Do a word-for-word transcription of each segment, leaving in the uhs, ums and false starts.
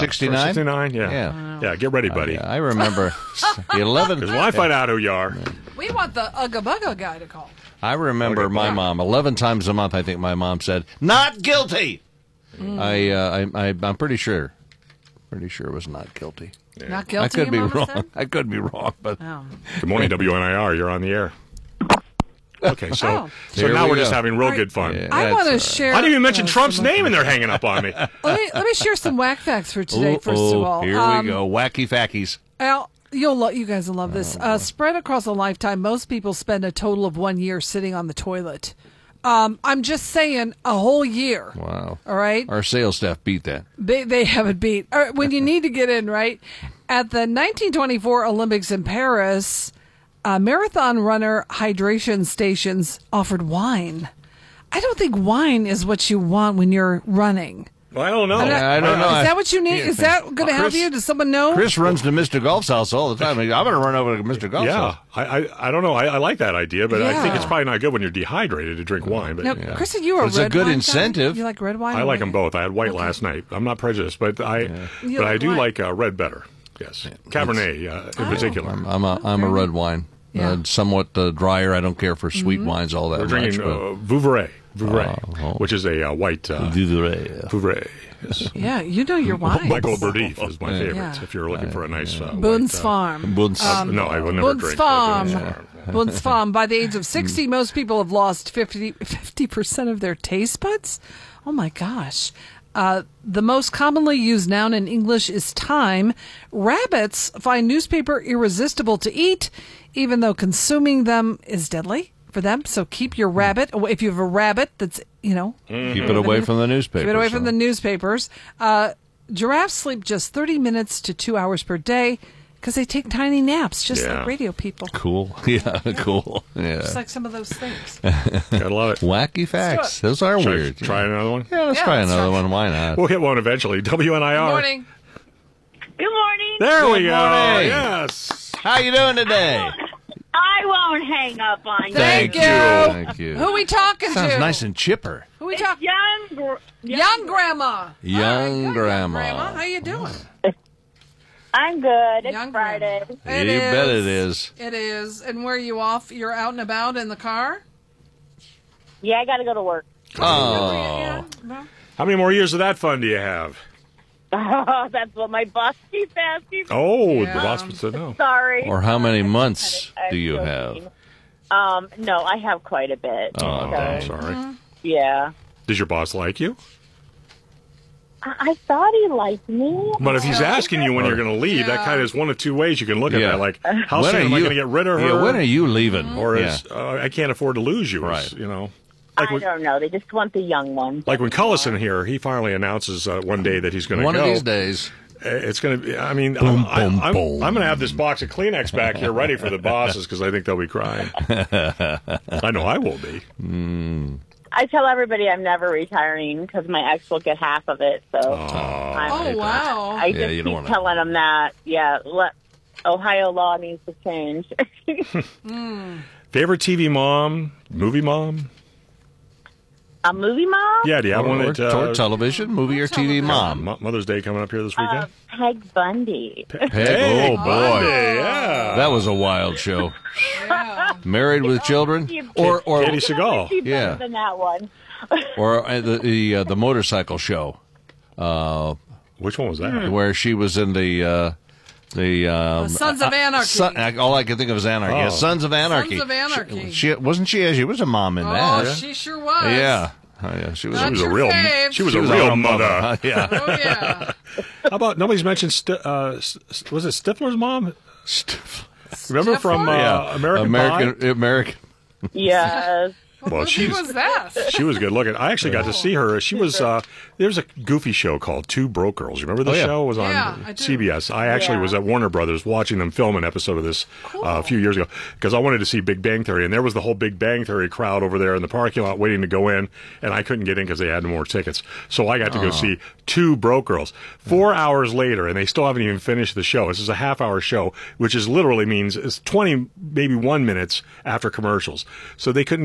sixty-nine? sixty-nine, yeah. Yeah. Yeah, get ready, buddy. Uh, yeah, I remember eleven. Because when I find out who you are, We want the Ugga Bugga guy to call. I remember Okay, my yeah. mom eleven times a month. I think my mom said, "Not guilty." Mm. I, uh, I, I, I'm pretty sure, pretty sure it was not guilty. Not guilty, I could be your mama wrong. said? I could be wrong, but Oh. good morning, W N I R. You're on the air. Okay, so Oh. so Here now we we're just go. having real I- good fun. Yeah. I That's want all to right. share. I didn't even mention uh, Trump's some- name, and they're hanging up on me. Let me, let me share some whack facts for today, oh, first oh, of all. here Um, we go. Wacky fackies. Al, you'll lo- you guys will love this. Uh, spread across a lifetime, most people spend a total of one year sitting on the toilet. Um, I'm just saying, a whole year. Wow. All right, Our sales staff beat that. they they have it beat. All right, when you need to get in, right? At the nineteen twenty-four Olympics in Paris, uh, marathon runner hydration stations offered wine. I don't think wine is what you want when you're running. Well, I don't know. I don't know. Is that what you need? Is that going to help Chris- you? Does someone know? Chris runs to Mister Golf's house all the time. I'm going to run over to Mister Golf's Yeah, house. I, I I don't know. I, I like that idea, but I think Yeah. it's probably not good when you're dehydrated to drink wine. But No, Chris, you are It's a red good wine guy? incentive. You like red wine? I or like white? them both. I had white last night. I'm not prejudiced, but I You but I like do white. like uh, red better. Yes, Cabernet uh, in particular. I'm, I'm a I'm a red wine. Yeah. Uh, somewhat uh, drier. I don't care for sweet Mm-hmm. wines all that We're much. drinking uh, Vouvray, Vouvray, Oh, oh. which is a uh, white uh, but- Vouvray. Yes. Yeah, you know your wine. Michael Burdif is my favorite. Yeah. If you're looking for a nice uh, Boone's white, uh, Farm. Bunz. uh, no, I will never Boone's drink. Farm. uh, Boone's Farm. Boone's Farm. By the age of sixty, most people have lost fifty percent of their taste buds. Oh my gosh. Uh, the most commonly used noun in English is time. Rabbits find newspaper irresistible to eat, even though consuming them is deadly for them. So keep your rabbit away. If you have a rabbit that's, you know, Keep it away from the newspaper. keep it away from the newspapers. Uh, giraffes sleep just thirty minutes to two hours per day because they take tiny naps, just Yeah. like radio people. Cool. Yeah, cool. Yeah. Just like some of those things. Gotta love it. Wacky facts. Those are Should I weird. try another one? Yeah, let's Yeah, try let's another try. one. Why not? We'll hit one eventually. W N I R. Good morning. Good morning. There we Good go. morning. Yes. How you doing today? I won't hang up on you. Thank, Thank you. you. Thank you. Who we talking Sounds to? nice and chipper. Who we It's talking? young, gr- young, Young grandma. Young All right, good, grandma. grandma. How you doing? I'm good. It's Young Friday. grandma. You bet it is. It is. And where are you off? You're out and about in the car? Yeah, I got to go to work. Oh. Yeah. No. How many more years of that fun do you have? That's what my boss keeps asking. Oh, Yeah. the boss would say no. Sorry. Or how many months I'm do you joking. have? Um, no, I have quite a bit. Oh, so, dang. Sorry. Yeah. Does your boss like you? I, I thought he liked me. But if he's asking you when you're going to leave, that Yeah. kind of is one of two ways you can look at Yeah. that. Like, how When soon are am I you- going to get rid of her? Yeah, when are you leaving? Or yeah. is uh, I can't afford to lose you? Right. Is, you know, like I when, don't know. They just want the young one. like when Cullison here, he finally announces uh, one day that he's going to One go. of these days. It's going to be. I mean, Boom, I'm, boom, I'm, boom. I'm going to have this box of Kleenex back here ready for the bosses because I think they'll be crying. I know I will be. I tell everybody I'm never retiring because my ex will get half of it. So Oh, I'm, Oh, wow. I Yeah, just you don't keep wanna- telling them that. Yeah, let, Ohio law needs to change. favorite T V mom, movie mom? A movie mom? Yeah, do you have one Or, that uh, or television, movie, or T V television. mom. Mo- Mother's Day coming up here this weekend? Uh, Peg Bundy. Hey, oh, boy. Monday, yeah. That was a wild show. Yeah. Married with Children? Or, or, Katie Seagal. Be better Yeah. than that one. or uh, the, the, uh, the motorcycle show. Uh, Which one was that? where she was in the uh, the um, Sons of Anarchy. Son, all I can think of is Anarchy. Oh. Yeah, Sons of Anarchy. Sons of Anarchy. She, she wasn't she? She was a mom in Oh, that. she sure was. Yeah. Oh, yeah, she was. Not She was a your real. fave. She was she a was real our mother. yeah. Oh, yeah. How about nobody's mentioned? Sti- uh, S- was it Stifler's mom? Remember from uh, yeah. American, American Pie? American. Yes. Well, Who she's was that? she was good looking. I actually got to see her. She was uh, there's a goofy show called Two Broke Girls. You remember the Oh, yeah. show? It was on Yeah, I do. C B S. I actually Yeah. was at Warner Brothers watching them film an episode of this uh, a few years ago because I wanted to see Big Bang Theory, and there was the whole Big Bang Theory crowd over there in the parking lot waiting to go in, and I couldn't get in because they had no more tickets. So I got to go see Two Broke Girls. Four hours later, and they still haven't even finished the show. This is a half-hour show, which is literally means it's twenty, maybe one minutes after commercials. So they couldn't get twenty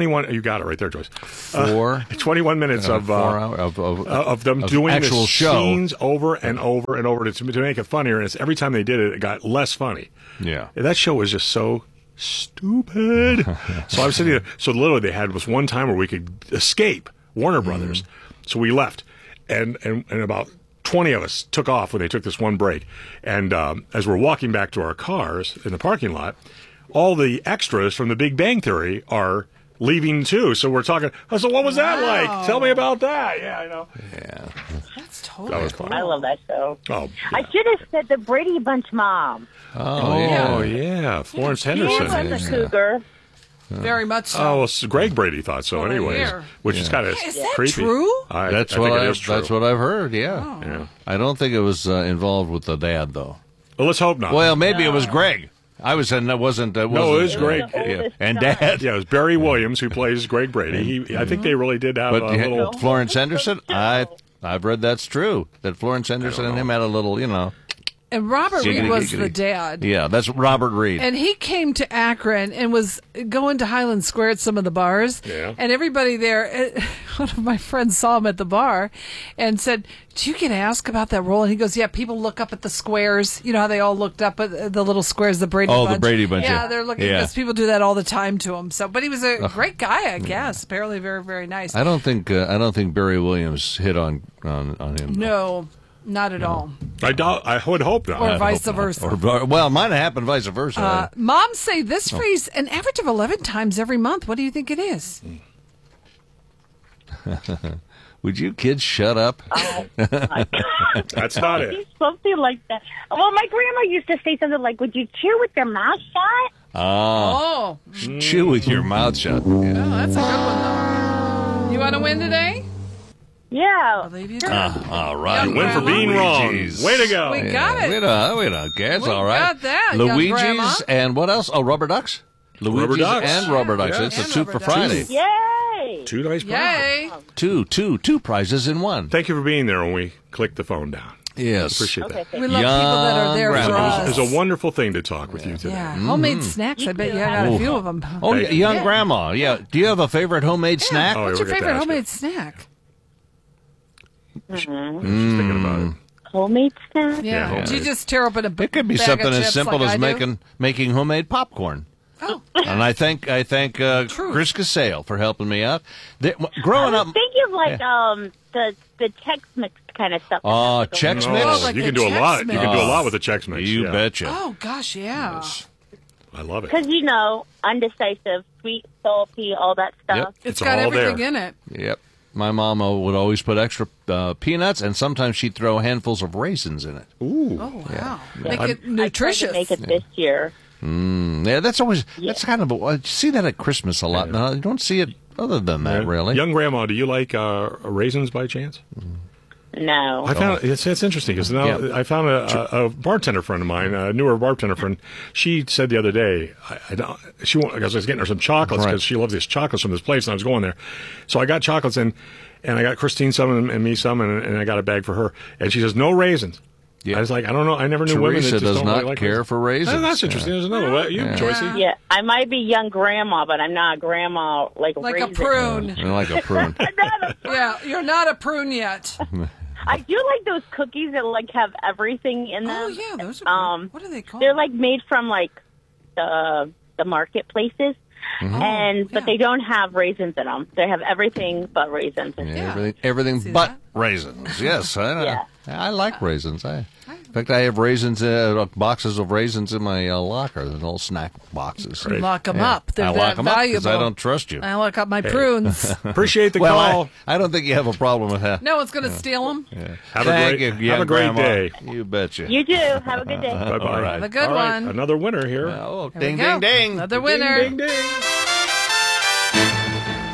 twenty-one. You got it right there, Joyce. Four. Uh, twenty-one minutes uh, of four uh, hour, of, of, uh, of them of doing actual the show. scenes over and over and over to, to make it funnier. And it's, every time they did it, it got less funny. Yeah. That show was just so stupid. So I was sitting there. So literally, they had was one time where we could escape Warner Brothers. Mm. So we left, and and and about twenty of us took off when they took this one break. And um, as we're walking back to our cars in the parking lot, all the extras from The Big Bang Theory are leaving too. So we're talking. Oh, so what was that Wow. like? Tell me about that. Yeah, I know. Yeah. That's totally That was fun. I love that show. Oh, I yeah. should have said the Brady Bunch mom. Oh, Oh, yeah. yeah. Florence She Henderson. was a cougar. very much so. Oh, well, s- Greg Brady thought so, Well, anyways, here. which is Yeah. kind of Is that creepy. true? I, That's I what think I, it is true. that's what I've heard. Yeah. Yeah. I don't think it was uh, involved with the dad though. Well, let's hope not. Well, maybe it was Greg. I was saying that wasn't. That No, wasn't, it was Greg. The Yeah. oldest And son. Dad. yeah, it was Barry Williams who plays Greg Brady. He, I think they really did have But a yeah, little. Florence Henderson, I I've read that's true. That Florence Henderson and him had a little, you know. And Robert Giggity, Reed was giggity. the dad. Yeah, that's Robert Reed. And he came to Akron and was going to Highland Square at some of the bars. Yeah. And everybody there, eh, one of my friends saw him at the bar and said, "Do you get asked about that role?" And he goes, "Yeah, people look up at the squares. You know how they all looked up at the little squares, the Brady Oh, the Bunch. Brady Bunch, Yeah, yeah. they're looking Yeah. because people do that all the time to him. So, but he was a great guy, I guess. Apparently very, very nice. I don't think uh, I don't think Barry Williams hit on on, on him. No, not at all. I doubt. I would hope not. Or I vice hope not. versa. Or, well, might have happened vice versa. Uh, moms say this phrase an average of eleven times every month. What do you think it is? Would you kids shut up? That's not it. He's something like that. Well, my grandma used to say something like, "Would you chew with your mouth shut?" Ah, Oh, chew with your mouth shut. Yeah. oh that's a good one, though. You want to win today? Yeah. I believe you do. Ah, all right. Young Win for being wrong. Luigi's. Way to go. We got it. Wait a wait a guess. We All right. got that, young Luigi's grandma. and what else? Oh, rubber ducks. Luigi's Rubber ducks. and rubber ducks. Yeah. It's a And two rubber for ducks. Friday. Yay! Two nice prizes. Yay. Two, two, two prizes in one. Thank you for being there when we clicked the phone down. Yes. Appreciate Okay, that. thank We you. love people that are there Young for grandma. us. It's a wonderful thing to talk with you today. Yeah, homemade snacks. I bet you got a few of them. Oh, Hey. young grandma. Yeah. Do you have a favorite homemade snack? Oh, What's yeah, your we'll get to favorite ask you. homemade snack? She's thinking about it. Homemade snack? Yeah. homemade. Did you just tear open a b- It could be bag something of as chips simple like as I do? making making homemade popcorn. Oh, And I thank I thank uh, Truth. Chris Casale for helping me out. They, w- growing I up, was thinking like um the the Chex Mix kind of stuff. Oh, Like a Chex little- Mix? Oh, like you the can do a Chex lot. You Mix. can do a lot with the Chex Mix. you yeah. betcha. oh gosh, yeah. I love it. Because, you know, undecisive, sweet, salty, all that stuff. Yep. It's It's got all everything there. in it. Yep. My mom uh, would always put extra uh, peanuts, and sometimes she'd throw handfuls of raisins in it. Ooh. Oh wow, make I'm- it I tried nutritious. to make it this year. Mm, yeah, that's always that's kind of a, I see that at Christmas a lot. No, you don't see it other than that, Yeah. really. Young grandma, do you like uh, raisins by chance? No. I found it's it's interesting because now Yeah. I found a, a, a bartender friend of mine, a newer bartender friend. She said the other day, I, I don't, she won't, because I was getting her some chocolates Right. because she loves these chocolates from this place, and I was going there. So I got chocolates and and I got Christine some and, and me some, and, and I got a bag for her. And she says no raisins. Yeah. I was like, I don't know, I never knew women that Teresa just does don't not really like care raisins. for raisins. Oh, that's interesting. There's another way. You, Yeah. Joycey. Yeah, I might be young grandma, but I'm not grandma like like a raisin. prune. I like a prune. Yeah, you're not a prune yet. I do like those cookies that like have everything in them. Oh yeah, those are. Um, what are they called? They're like made from like the the marketplaces, and but yeah. they don't have raisins in them. They have everything but raisins. In them. Yeah. Everything, everything See but that? raisins. Yes, I, Yeah. I like raisins. I, in fact, I have raisins, uh, boxes of raisins in my uh, locker, the little snack boxes. Great. Lock them Yeah. up. They're I that lock them up valuable. because I don't trust you. I lock up my prunes. Appreciate the Well, call. I, I don't think you have a problem with that. No one's going to steal them. Have a Thank great, you, have young a great grandma. day. You betcha. You do. Have a good day. Bye bye. All right. Have a good All right, one. another winner here. Oh, There we ding, go. ding, ding. Another winner. Ding, ding, ding.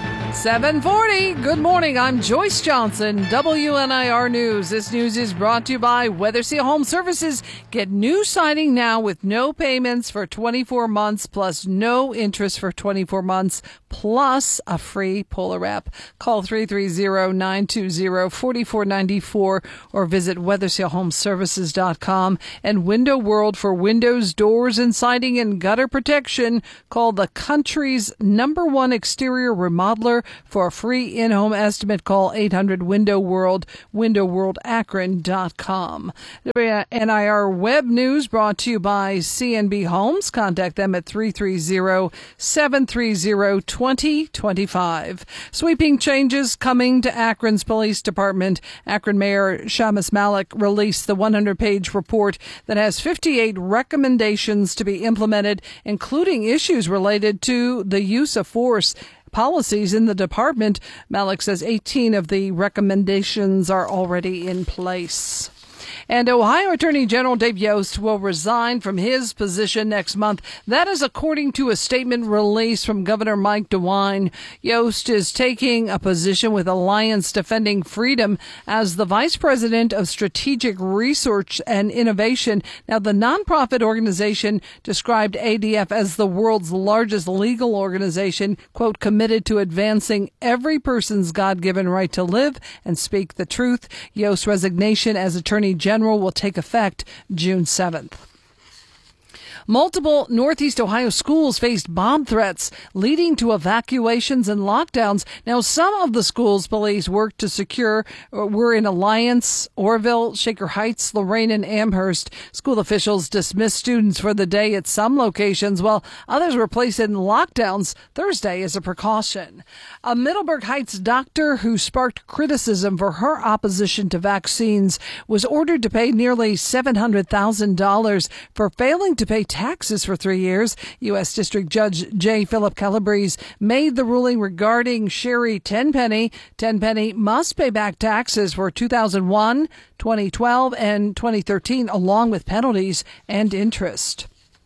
seven forty. Good morning. I'm Joyce Johnson, W N I R News. This news is brought to you by Weathersea Home Services. Get new siding now with no payments for twenty-four months, plus no interest for twenty-four months, plus a free Polar Wrap. Call three three zero, nine two zero, four four nine four or visit weathersea home services dot com. And Window World for windows, doors, and siding and gutter protection. Call the country's number one exterior remodeler for a free in-home estimate. Call eight hundred window world, window world akron dot com. N I R Web News brought to you by C N B Homes. Contact them at three three zero, seven three zero, two zero two five. Sweeping changes coming to Akron's police department. Akron Mayor Shamus Malik released the one hundred page report that has fifty-eight recommendations to be implemented, including issues related to the use of force policies in the department. Malik says eighteen of the recommendations are already in place. And Ohio Attorney General Dave Yost will resign from his position next month. That is according to a statement released from Governor Mike DeWine. Yost is taking a position with Alliance Defending Freedom as the Vice President of Strategic Research and Innovation. Now, the nonprofit organization described A D F as the world's largest legal organization, quote, committed to advancing every person's God-given right to live and speak the truth. Yost's resignation as Attorney General will take effect June seventh. Multiple Northeast Ohio schools faced bomb threats, leading to evacuations and lockdowns. Now, some of the schools police worked to secure were in Alliance, Orville, Shaker Heights, Lorraine, and Amherst. School officials dismissed students for the day at some locations, while others were placed in lockdowns Thursday as a precaution. A Middleburg Heights doctor who sparked criticism for her opposition to vaccines was ordered to pay nearly seven hundred thousand dollars for failing to pay taxes for three years. U S. District Judge J. Philip Calabrese made the ruling regarding Sherry Tenpenny. Tenpenny must pay back taxes for two thousand one, twenty twelve, and twenty thirteen, along with penalties and interest.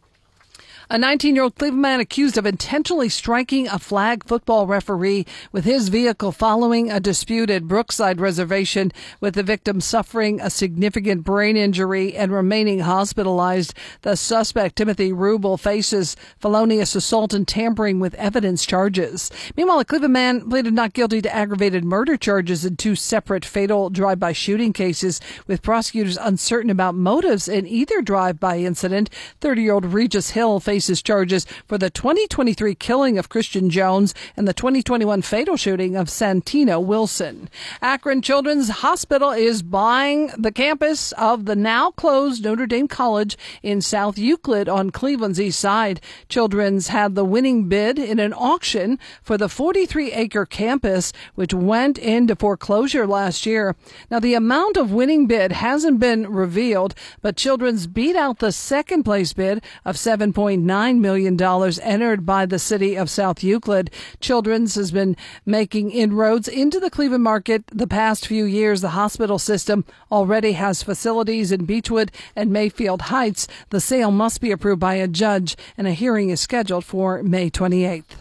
A nineteen-year-old Cleveland man accused of intentionally striking a flag football referee with his vehicle following a dispute at Brookside Reservation, with the victim suffering a significant brain injury and remaining hospitalized. The suspect, Timothy Rubel, faces felonious assault and tampering with evidence charges. Meanwhile, a Cleveland man pleaded not guilty to aggravated murder charges in two separate fatal drive-by shooting cases, with prosecutors uncertain about motives in either drive-by incident. thirty-year-old Regis Hill faces charges for the twenty twenty-three killing of Christian Jones and the twenty twenty-one fatal shooting of Santino Wilson. Akron Children's Hospital is buying the campus of the now closed Notre Dame College in South Euclid on Cleveland's east side. Children's had the winning bid in an auction for the forty-three acre campus, which went into foreclosure last year. Now, the amount of winning bid hasn't been revealed, but Children's beat out the second place bid of seven point nine million dollars entered by the city of South Euclid. Children's has been making inroads into the Cleveland market the past few years. The hospital system already has facilities in Beechwood and Mayfield Heights. The sale must be approved by a judge, and a hearing is scheduled for May twenty-eighth.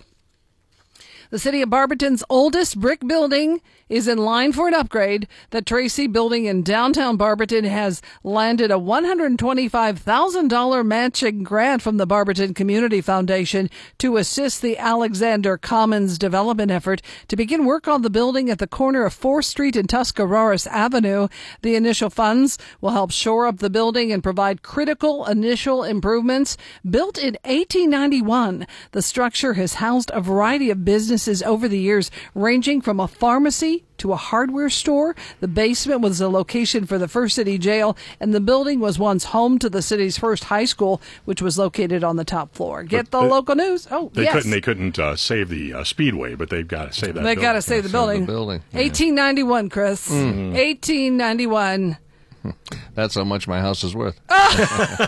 The city of Barberton's oldest brick building is in line for an upgrade. The Tracy Building in downtown Barberton has landed a one hundred twenty-five thousand dollars matching grant from the Barberton Community Foundation to assist the Alexander Commons development effort to begin work on the building at the corner of fourth street and Tuscarawas Avenue. The initial funds will help shore up the building and provide critical initial improvements. Built in eighteen ninety-one, the structure has housed a variety of businesses over the years, ranging from a pharmacy to a hardware store. The basement was a location for the First City Jail, and the building was once home to the city's first high school, which was located on the top floor. Get but the they, local news. Oh, they yes. couldn't. They couldn't uh, save the uh, Speedway, but they've got to save that. They got to save the building. The building. Yeah. eighteen ninety-one, Chris. Mm-hmm. eighteen ninety-one. That's how much my house is worth.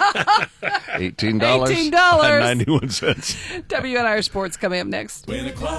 Eighteen dollars. Eighteen dollars. Ninety-one cents. W N I R Sports coming up next.